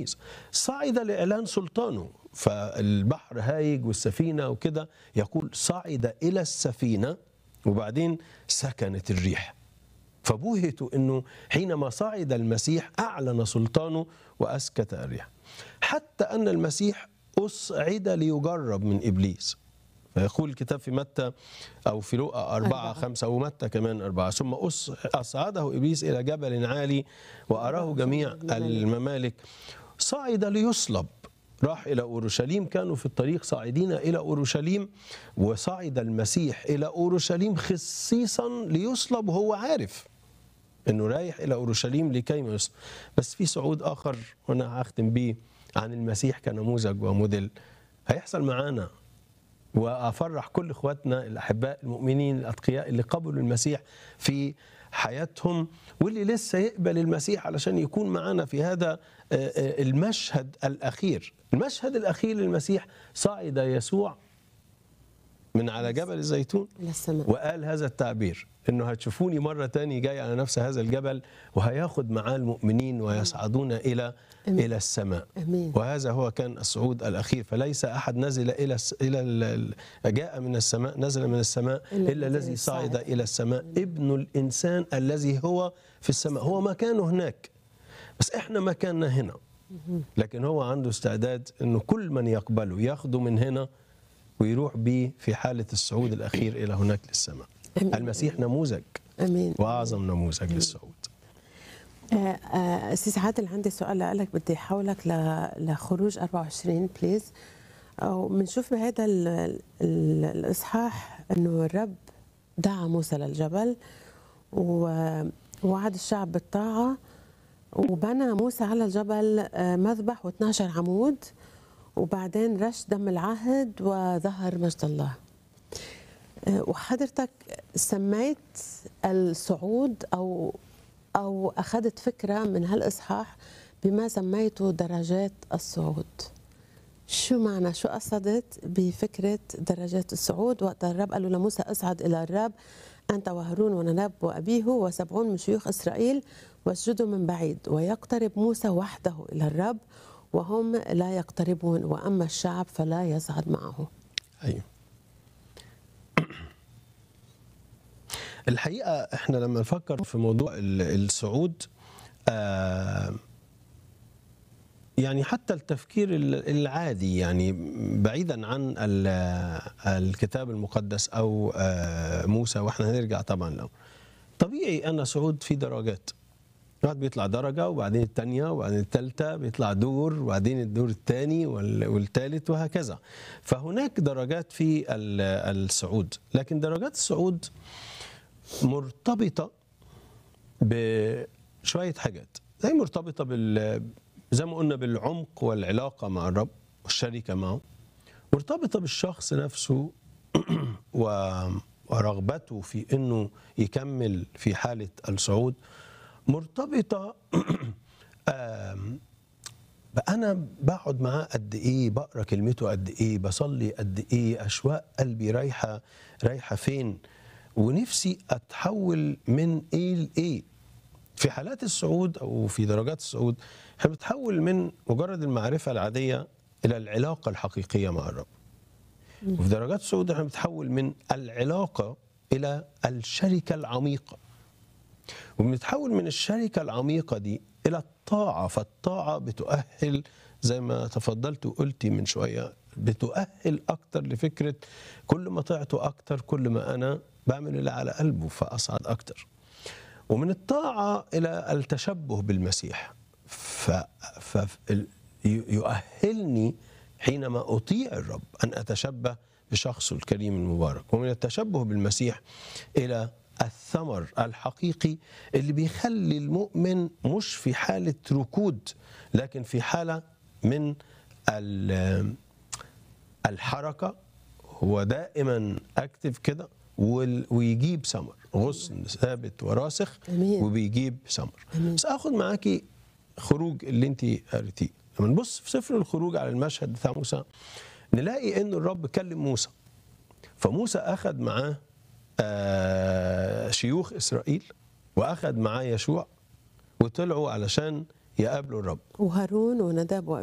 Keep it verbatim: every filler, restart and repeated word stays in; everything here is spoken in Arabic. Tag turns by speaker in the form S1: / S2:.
S1: التلاميذ، صعد لإعلان سلطانه. فالبحر هايج والسفينة وكده، يقول صعد إلى السفينة وبعدين سكنت الريح. فبوهتوا أنه حينما صعد المسيح أعلن سلطانه وأسكت الريح. حتى أن المسيح أصعد ليجرب من إبليس. فيقول الكتاب في متى أو في لوقا أربعة خمسة ومتى كمان أربعة، ثم أصعده إبليس إلى جبل عالي وأراه جميع الممالك، صعد ليصلب. راح إلى أورشليم، كانوا في الطريق صاعدين إلى أورشليم، وصعد المسيح إلى أورشليم خصيصا ليصلب، وهو عارف أنه رايح إلى أورشليم لكي ما يصلب. بس في صعود آخر وأنا هختم بيه عن المسيح كنموذج وموديل هيحصل معانا، وأفرح كل إخواتنا الأحباء المؤمنين الأتقياء اللي قبلوا المسيح في حياتهم، واللي لسه يقبل المسيح علشان يكون معنا في هذا المشهد الأخير. المشهد الأخير للمسيح، صعد يسوع من على جبل الزيتون وقال هذا التعبير، إنه هتشوفوني مرة تاني جاي على نفس هذا الجبل، وهياخد معاه المؤمنين ويصعدون إلى أمين. إلى السماء. أمين. وهذا هو كان الصعود الأخير. فليس أحد نزل إلى إلى جاء من السماء نزل من السماء إلا, إلا الذي صعد إلى السماء، ابن الإنسان الذي هو في السماء. هو مكانه هناك، بس إحنا مكاننا هنا. لكن هو عنده استعداد إنه كل من يقبله ياخده من هنا ويروح به في حالة الصعود الأخير إلى هناك للسماء. أمين. المسيح نموذج أمين. وأعظم نموذج أمين. للصعود.
S2: أسيس عادل، عندي سؤال لك، بدي حولك لخروج أربعة وعشرين بليز. وبنشوف بهذا الإصحاح أنه الرب دعا موسى للجبل ووعد الشعب بالطاعة، وبنى موسى على الجبل مذبح واثناشر عمود، وبعدين رش دم العهد وظهر مجد الله. وحضرتك سميت الصعود أو أو أخذت فكرة من هالإصحاح بما سميته درجات الصعود. شو معنى، شو قصدت بفكرة درجات الصعود وقت الرب قال له لموسى اصعد إلى الرب أنت وهارون وناداب وأبيه وسبعون من شيوخ إسرائيل واسجدوا من بعيد، ويقترب موسى وحده إلى الرب وهم لا يقتربون، وأما الشعب فلا يصعد معه.
S1: أيوه. الحقيقة احنا لما نفكر في موضوع الصعود، آه يعني حتى التفكير العادي، يعني بعيدا عن الكتاب المقدس أو آه موسى، واحنا هنرجع طبعا له، طبيعي أن صعود في درجات. واحد بيطلع درجة وبعدين الثانية وبعدين الثالثة، بيطلع دور وبعدين الدور الثاني والثالث وهكذا. فهناك درجات في الصعود، لكن درجات الصعود مرتبطة بشوية حاجات، زي مرتبطة بال زي ما قلنا بالعمق والعلاقة مع الرب والشركة معه، مرتبطة بالشخص نفسه ورغبته في إنه يكمل في حالة الصعود، مرتبطة أنا بقعد معاه قد إيه، بقرأ كلمته قد إيه، بصلي قد إيه، أشواق قلبي رايحة رايحة فين، ونفسي أتحول من إيه لإيه. في حالات الصعود أو في درجات الصعود احنا بنتحول من مجرد المعرفة العادية إلى العلاقة الحقيقية مع الرب. وفي درجات الصعود احنا بنتحول من العلاقة إلى الشركة العميقة، وبنتحول من الشركة العميقة دي إلى الطاعة. فالطاعة بتؤهل زي ما تفضلت وقلتي من شوية، بتؤهل أكتر لفكرة كل ما طعته أكتر كل ما أنا بعمل اللي على قلبه فأصعد أكتر. ومن الطاعة إلى التشبه بالمسيح، فيؤهلني حينما أطيع الرب أن أتشبه بشخصه الكريم المبارك. ومن التشبه بالمسيح إلى الثمر الحقيقي اللي بيخلي المؤمن مش في حالة ركود، لكن في حالة من الحركة. هو دائما أكتف كده ويجيب ثمر، غصن ثابت وراسخ وبيجيب ثمر. بس أخذ معاكي خروج اللي انت قريتيه. لما نبص في سفر الخروج على المشهد بتاع موسى، نلاقي إن الرب كلم موسى، فموسى أخذ معاه آه شيوخ إسرائيل وأخذ معاه يشوع، وطلعوا علشان يقابلوا الرب.
S2: وهارون ونداب